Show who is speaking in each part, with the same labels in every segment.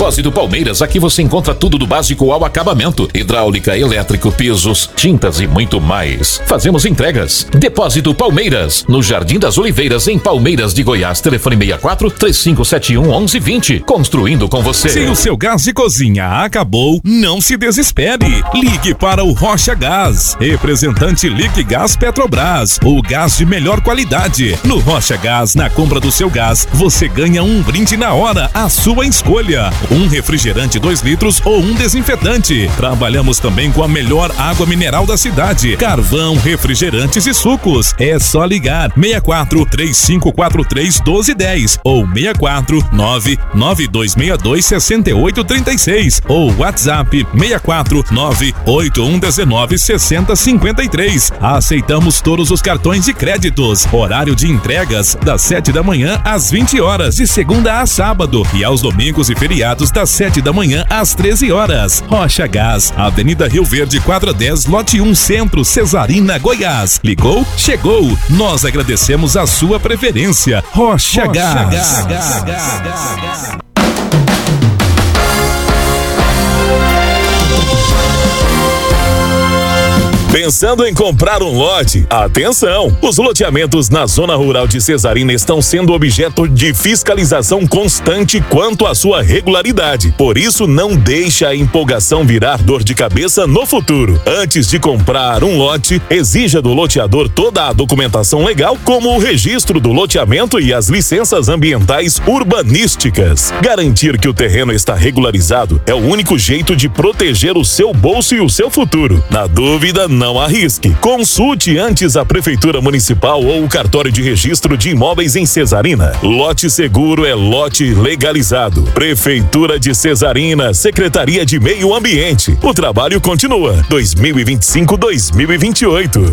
Speaker 1: Depósito Palmeiras, aqui você encontra tudo do básico ao acabamento: hidráulica, elétrico, pisos, tintas e muito mais. Fazemos entregas. Depósito Palmeiras, no Jardim das Oliveiras, em Palmeiras de Goiás. Telefone 64-3571-1120. Construindo com você.
Speaker 2: Se o seu gás de cozinha acabou, não se desespere. Ligue para o Rocha Gás, representante Liquigás Petrobras, o gás de melhor qualidade. No Rocha Gás, na compra do seu gás, você ganha um brinde na hora, a sua escolha: um refrigerante 2 litros ou um desinfetante. Trabalhamos também com a melhor água mineral da cidade, carvão, refrigerantes e sucos. É só ligar 64-3543-1210 ou 64-99262-6836 ou WhatsApp 649-8119-6053. Aceitamos todos os cartões de créditos. Horário de entregas das 7 da manhã às 20 horas, de segunda a sábado, e aos domingos e feriados das 7 da manhã às 13 horas. Rocha Gás, Avenida Rio Verde, quadra 10, lote 1, Centro, Cesarina, Goiás. Ligou? Chegou. Nós agradecemos a sua preferência. Rocha Gás.
Speaker 3: Pensando em comprar um lote? Atenção! Os loteamentos na zona rural de Cesarina estão sendo objeto de fiscalização constante quanto à sua regularidade. Por isso, não deixe a empolgação virar dor de cabeça no futuro. Antes de comprar um lote, exija do loteador toda a documentação legal, como o registro do loteamento e as licenças ambientais urbanísticas. Garantir que o terreno está regularizado é o único jeito de proteger o seu bolso e o seu futuro. Na dúvida, não arrisque. Consulte antes a Prefeitura Municipal ou o Cartório de Registro de Imóveis em Cesarina. Lote seguro é lote legalizado. Prefeitura de Cesarina, Secretaria de Meio Ambiente. O trabalho continua. 2025-2028.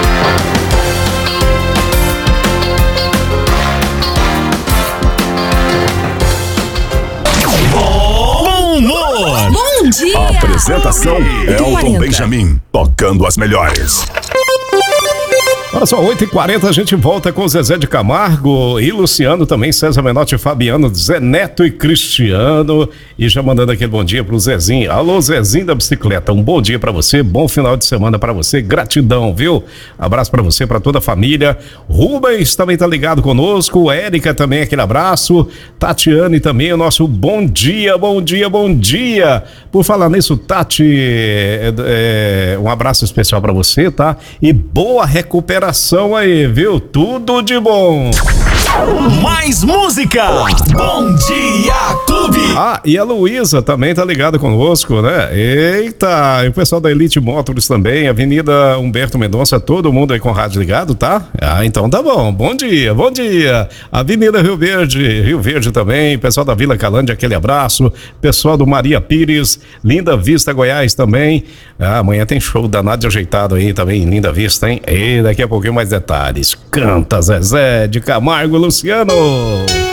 Speaker 4: Bom dia!
Speaker 5: Apresentação: Elton Benjamin, tocando as melhores.
Speaker 6: Olha só, 8h40, a gente volta com Zezé de Camargo e Luciano, também César Menotti, Fabiano, Zé Neto e Cristiano. E já mandando aquele bom dia pro Zezinho. Alô, Zezinho da bicicleta, um bom dia pra você, bom final de semana pra você, gratidão, viu? Abraço pra você, pra toda a família. Rubens também tá ligado conosco, Érica também, aquele abraço. Tatiane também, o nosso bom dia, bom dia, bom dia. Por falar nisso, Tati, um abraço especial pra você, tá? E boa recuperação aí, viu? Tudo de bom.
Speaker 5: Mais música. Bom Dia Clube.
Speaker 6: Ah, e a Luísa também tá ligada conosco, né? Eita, e o pessoal da Elite Motors também, Avenida Humberto Mendonça, todo mundo aí com o rádio ligado, tá? Ah, então tá bom. Bom dia, bom dia. Avenida Rio Verde também, pessoal da Vila Calândia, aquele abraço. Pessoal do Maria Pires, Linda Vista, Goiás também. Ah, amanhã tem show danado de ajeitado aí também, Linda Vista, hein? E daqui a pouquinho mais detalhes. Canta Zezé de Camargo, Luciano.